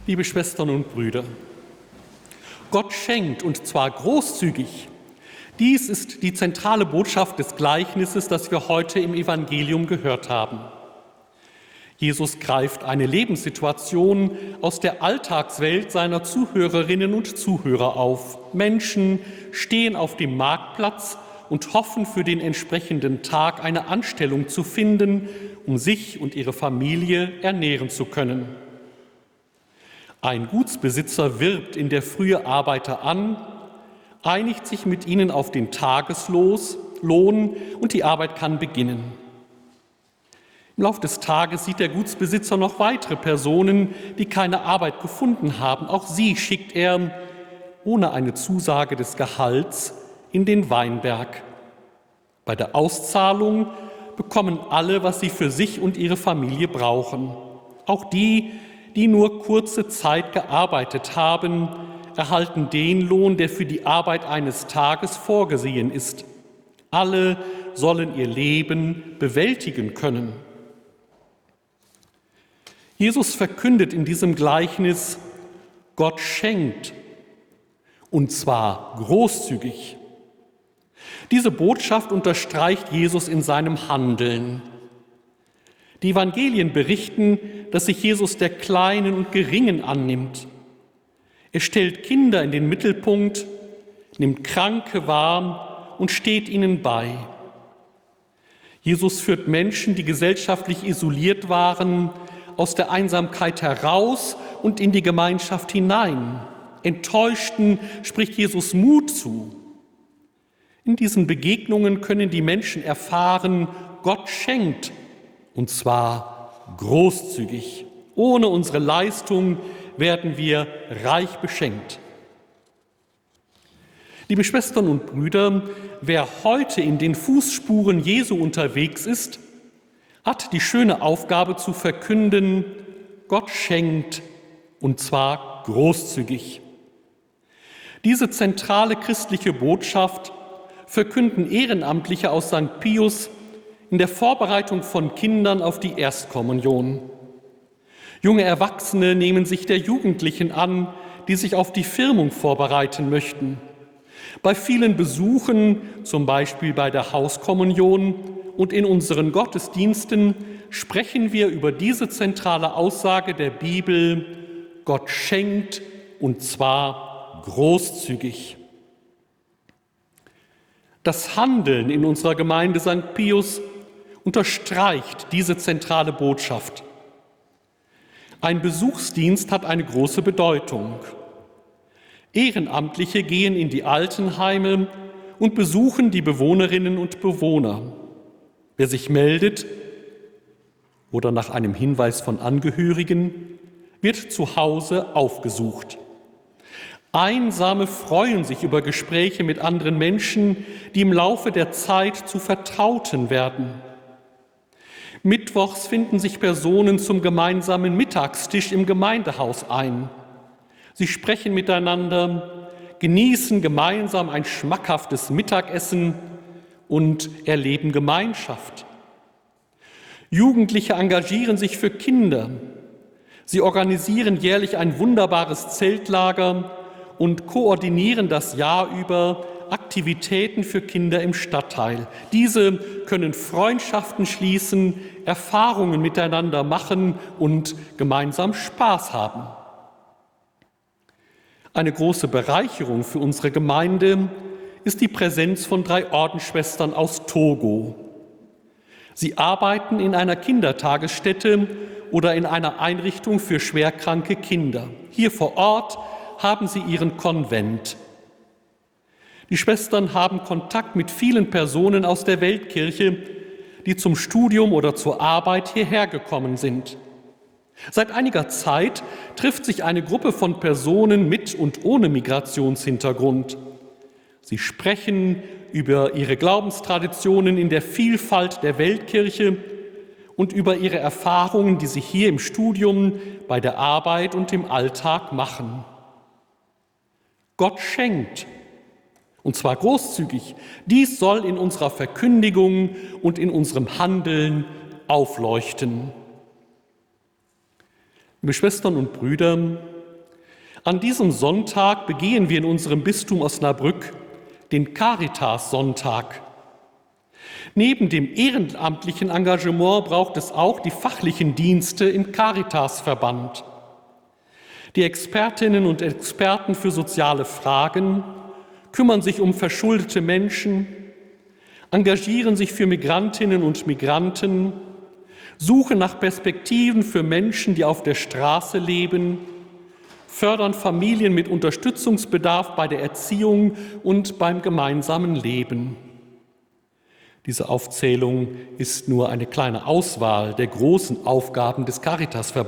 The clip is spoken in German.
Liebe Schwestern und Brüder, Gott schenkt, und zwar großzügig. Dies ist die zentrale Botschaft des Gleichnisses, das wir heute im Evangelium gehört haben. Jesus greift eine Lebenssituation aus der Alltagswelt seiner Zuhörerinnen und Zuhörer auf. Menschen stehen auf dem Marktplatz und hoffen für den entsprechenden Tag eine Anstellung zu finden, um sich und ihre Familie ernähren zu können. Ein Gutsbesitzer wirbt in der Frühe Arbeiter an, einigt sich mit ihnen auf den Tageslohn und die Arbeit kann beginnen. Im Laufe des Tages sieht der Gutsbesitzer noch weitere Personen, die keine Arbeit gefunden haben. Auch sie schickt er, ohne eine Zusage des Gehalts, in den Weinberg. Bei der Auszahlung bekommen alle, was sie für sich und ihre Familie brauchen. Auch die, die nur kurze Zeit gearbeitet haben, erhalten den Lohn, der für die Arbeit eines Tages vorgesehen ist. Alle sollen ihr Leben bewältigen können. Jesus verkündet in diesem Gleichnis, Gott schenkt, und zwar großzügig. Diese Botschaft unterstreicht Jesus in seinem Handeln. Die Evangelien berichten, dass sich Jesus der Kleinen und Geringen annimmt. Er stellt Kinder in den Mittelpunkt, nimmt Kranke wahr und steht ihnen bei. Jesus führt Menschen, die gesellschaftlich isoliert waren, aus der Einsamkeit heraus und in die Gemeinschaft hinein. Enttäuschten spricht Jesus Mut zu. In diesen Begegnungen können die Menschen erfahren, Gott schenkt, und zwar großzügig. Ohne unsere Leistung werden wir reich beschenkt. Liebe Schwestern und Brüder, wer heute in den Fußspuren Jesu unterwegs ist, hat die schöne Aufgabe zu verkünden, Gott schenkt, und zwar großzügig. Diese zentrale christliche Botschaft verkünden Ehrenamtliche aus St. Pius in der Vorbereitung von Kindern auf die Erstkommunion. Junge Erwachsene nehmen sich der Jugendlichen an, die sich auf die Firmung vorbereiten möchten. Bei vielen Besuchen, zum Beispiel bei der Hauskommunion und in unseren Gottesdiensten, sprechen wir über diese zentrale Aussage der Bibel, Gott schenkt, und zwar großzügig. Das Handeln in unserer Gemeinde St. Pius unterstreicht diese zentrale Botschaft. Ein Besuchsdienst hat eine große Bedeutung. Ehrenamtliche gehen in die Altenheime und besuchen die Bewohnerinnen und Bewohner. Wer sich meldet oder nach einem Hinweis von Angehörigen, wird zu Hause aufgesucht. Einsame freuen sich über Gespräche mit anderen Menschen, die im Laufe der Zeit zu Vertrauten werden. Mittwochs finden sich Personen zum gemeinsamen Mittagstisch im Gemeindehaus ein. Sie sprechen miteinander, genießen gemeinsam ein schmackhaftes Mittagessen und erleben Gemeinschaft. Jugendliche engagieren sich für Kinder. Sie organisieren jährlich ein wunderbares Zeltlager und koordinieren das Jahr über Aktivitäten für Kinder im Stadtteil. Diese können Freundschaften schließen, Erfahrungen miteinander machen und gemeinsam Spaß haben. Eine große Bereicherung für unsere Gemeinde ist die Präsenz von 3 Ordensschwestern aus Togo. Sie arbeiten in einer Kindertagesstätte oder in einer Einrichtung für schwerkranke Kinder. Hier vor Ort haben sie ihren Konvent. Die Schwestern haben Kontakt mit vielen Personen aus der Weltkirche, die zum Studium oder zur Arbeit hierher gekommen sind. Seit einiger Zeit trifft sich eine Gruppe von Personen mit und ohne Migrationshintergrund. Sie sprechen über ihre Glaubenstraditionen in der Vielfalt der Weltkirche und über ihre Erfahrungen, die sie hier im Studium, bei der Arbeit und im Alltag machen. Gott schenkt, und zwar großzügig. Dies soll in unserer Verkündigung und in unserem Handeln aufleuchten. Liebe Schwestern und Brüder, An diesem Sonntag begehen wir in unserem Bistum Osnabrück den Caritas-Sonntag. Neben dem ehrenamtlichen Engagement braucht es auch die fachlichen Dienste im Caritas-Verband. Die Expertinnen und Experten für soziale Fragen kümmern sich um verschuldete Menschen, engagieren sich für Migrantinnen und Migranten, suchen nach Perspektiven für Menschen, die auf der Straße leben, fördern Familien mit Unterstützungsbedarf bei der Erziehung und beim gemeinsamen Leben. Diese Aufzählung ist nur eine kleine Auswahl der großen Aufgaben des Caritas-Verbandes.